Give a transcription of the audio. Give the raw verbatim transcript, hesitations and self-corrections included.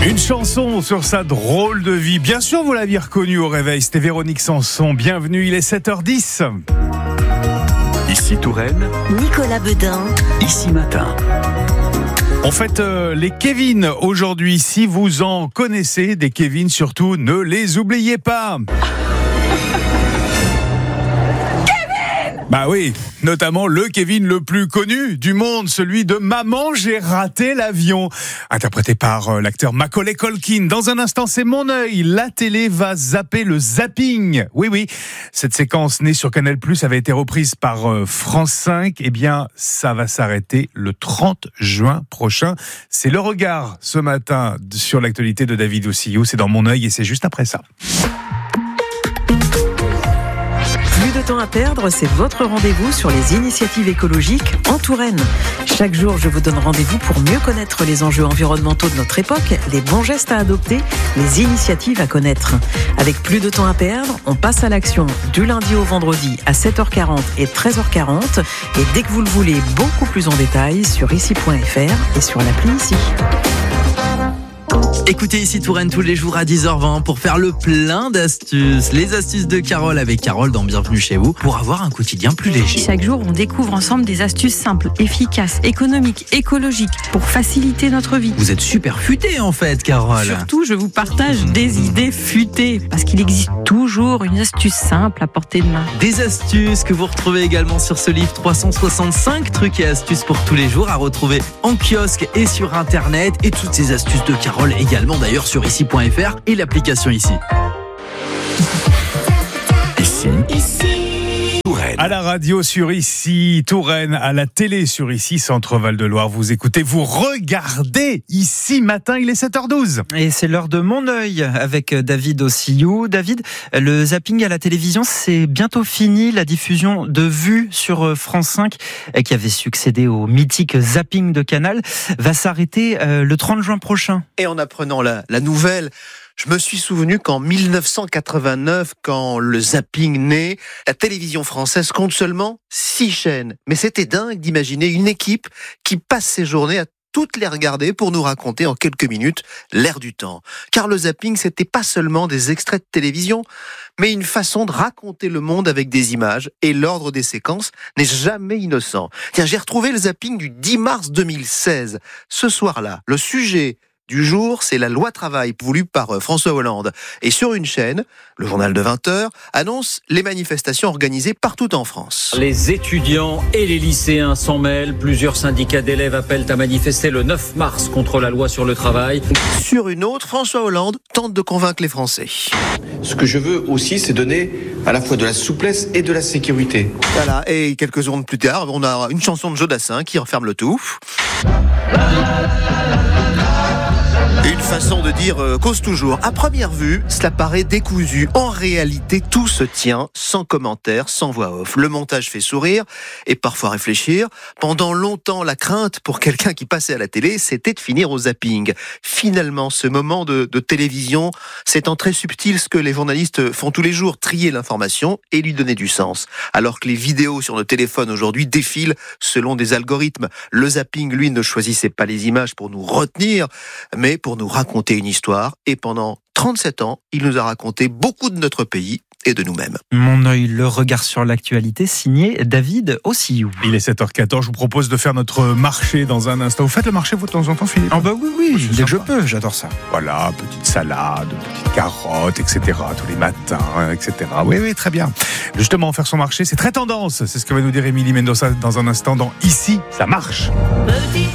Une chanson sur sa drôle de vie. Bien sûr, vous l'aviez reconnue au réveil. C'était Véronique Sanson. Bienvenue, il est sept heures dix. Ici Touraine, Nicolas Bedain. Ici Matin. On fête euh, les Kevin aujourd'hui. Si vous en connaissez des Kevin, surtout, ne les oubliez pas. Bah oui, notamment le Kevin le plus connu du monde, celui de Maman, j'ai raté l'avion, interprété par euh, l'acteur Macaulay Culkin. Dans un instant, c'est mon œil, la télé va zapper le zapping. Oui, oui, cette séquence née sur Canal plus, avait été reprise par euh, France cinq. Eh bien, ça va s'arrêter le trente juin prochain. C'est le regard ce matin sur l'actualité de David Ossillou. C'est dans mon œil et c'est juste après ça. Plus de temps à perdre, c'est votre rendez-vous sur les initiatives écologiques en Touraine. Chaque jour, je vous donne rendez-vous pour mieux connaître les enjeux environnementaux de notre époque, les bons gestes à adopter, les initiatives à connaître. Avec plus de temps à perdre, on passe à l'action du lundi au vendredi à sept heures quarante et treize heures quarante. Et dès que vous le voulez, beaucoup plus en détail sur ici point f r et sur l'appli Ici. Écoutez Ici Touraine tous les jours à dix heures vingt pour faire le plein d'astuces. Les astuces de Carole avec Carole dans Bienvenue chez vous pour avoir un quotidien plus léger. Chaque jour, on découvre ensemble des astuces simples, efficaces, économiques, écologiques pour faciliter notre vie. Vous êtes super futée en fait, Carole. Surtout, je vous partage des idées futées parce qu'il existe toujours une astuce simple à portée de main. Des astuces que vous retrouvez également sur ce livre trois cent soixante-cinq trucs et astuces pour tous les jours à retrouver en kiosque et sur internet, et toutes ces astuces de Carole également d'ailleurs sur ici point f r et l'application Ici. Ici, Touraine. À la radio sur Ici, Touraine, à la télé sur Ici, Centre Val-de-Loire. Vous écoutez, vous regardez Ici Matin, il est sept heures douze. Et c'est l'heure de mon œil avec David Ossillou. David, le zapping à la télévision, c'est bientôt fini. La diffusion de Vues sur France cinq, qui avait succédé au mythique zapping de Canal, va s'arrêter le trente juin prochain. Et en apprenant la, la nouvelle, je me suis souvenu qu'en dix-neuf cent quatre-vingt-neuf, quand le zapping naît, la télévision française compte seulement six chaînes. Mais c'était dingue d'imaginer une équipe qui passe ses journées à toutes les regarder pour nous raconter en quelques minutes l'air du temps. Car le zapping, c'était pas seulement des extraits de télévision, mais une façon de raconter le monde avec des images, et l'ordre des séquences n'est jamais innocent. Tiens, j'ai retrouvé le zapping du dix mars deux mille seize. Ce soir-là, le sujet du jour, c'est la loi travail voulue par François Hollande. Et sur une chaîne, le journal de vingt heures annonce les manifestations organisées partout en France. Les étudiants et les lycéens s'en mêlent. Plusieurs syndicats d'élèves appellent à manifester le neuf mars contre la loi sur le travail. Sur une autre, François Hollande tente de convaincre les Français. Ce que je veux aussi, c'est donner à la fois de la souplesse et de la sécurité. Voilà, et quelques secondes plus tard, on a une chanson de Jodassin qui referme le tout. Une façon de dire euh, cause toujours. À première vue, cela paraît décousu. En réalité, tout se tient sans commentaire, sans voix off. Le montage fait sourire et parfois réfléchir. Pendant longtemps, la crainte pour quelqu'un qui passait à la télé, c'était de finir au zapping. Finalement, ce moment de, de télévision, c'est en très subtil ce que les journalistes font tous les jours, trier l'information et lui donner du sens. Alors que les vidéos sur nos téléphones aujourd'hui défilent selon des algorithmes. Le zapping, lui, ne choisissait pas les images pour nous retenir, mais pour nous raconter une histoire. Et pendant trente-sept ans, il nous a raconté beaucoup de notre pays et de nous-mêmes. Mon œil, le regard sur l'actualité, signé David Ossillou. Il est sept heures quatorze, je vous propose de faire notre marché dans un instant. Vous faites le marché, vous, de temps en temps, Philippe? Ah bah oui, oui, dès que je peux, j'adore ça. Voilà, petite salade, petite carotte, et cetera, tous les matins, et cetera. Oui, oui, très bien. Justement, faire son marché, c'est très tendance. C'est ce que va nous dire Émilie Mendoza dans un instant dans Ici, ça marche. Petit